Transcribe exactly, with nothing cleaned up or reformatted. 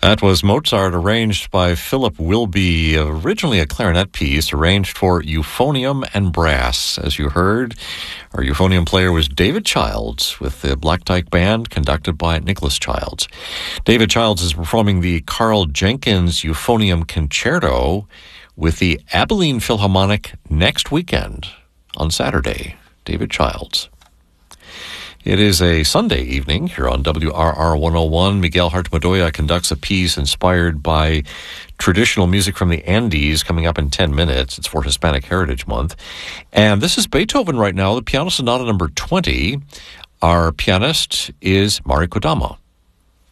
That was Mozart, arranged by Philip Wilby, originally a clarinet piece, arranged for euphonium and brass. As you heard, our euphonium player was David Childs with the Black Dyke Band, conducted by Nicholas Childs. David Childs is performing the Carl Jenkins Euphonium Concerto with the Abilene Philharmonic next weekend on Saturday. David Childs. It is a Sunday evening here on W R R one oh one. Miguel Hartmadoya conducts a piece inspired by traditional music from the Andes coming up in ten minutes. It's for Hispanic Heritage Month. And this is Beethoven right now, the Piano Sonata number twenty. Our pianist is Mari Kodama.